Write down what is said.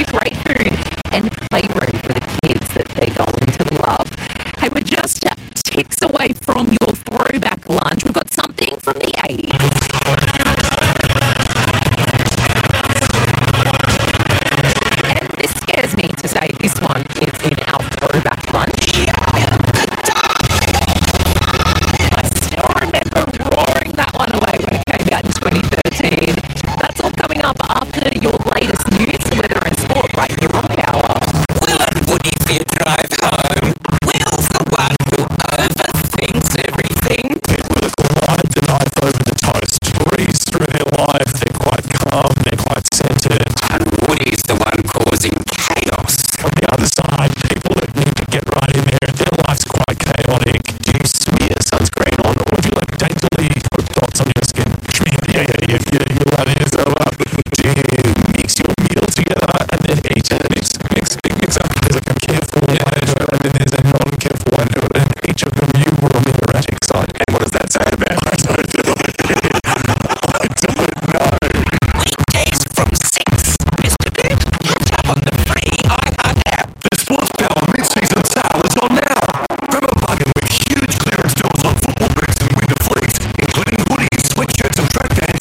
new great food and playroom for the kids that they're going to love. Hey, we're just ticks away from your throwback lunch. We've got something from the 80s. And this scares me to say this one is in our throwback lunch. I still remember roaring that one away when it came out in 2013. That's all coming up after your latest news, weather and sport right here on Power. Will and Woody for your drive home. Will's the one who overthinks everything. People that glide the knife over the toast, breeze through their life, they're quite calm, they're quite centered. And Woody's the one causing chaos. On the other side, people that need to get right in there, their life's quite chaotic. Do you smear sunscreen on, or do you like daintily put dots on your skin? Yeah, you let yourself up. Do you mix your meal together and